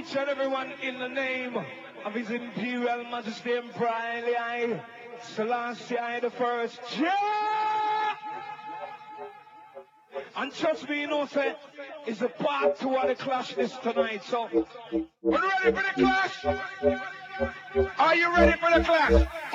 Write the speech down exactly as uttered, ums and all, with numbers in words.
each and everyone in the name of His Imperial Majesty Emperor Haile Selassie I the First. Yeah! And trust me, you know, say, it's a part two of the clash this tonight. So, are you ready for the clash? Are you ready for the clash?